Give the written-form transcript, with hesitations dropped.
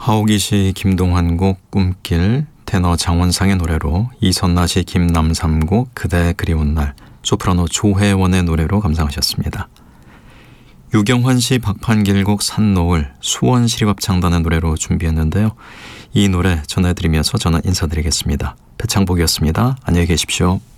하옥이 씨 김동환 곡 꿈길, 테너 장원상의 노래로 이선나 씨 김남삼 곡 그대 그리운 날, 소프라노 조혜원의 노래로 감상하셨습니다. 유경환 씨 박판길 곡 산노을, 수원시립합창단의 노래로 준비했는데요. 이 노래 전해드리면서 저는 인사드리겠습니다. 배창복이었습니다. 안녕히 계십시오.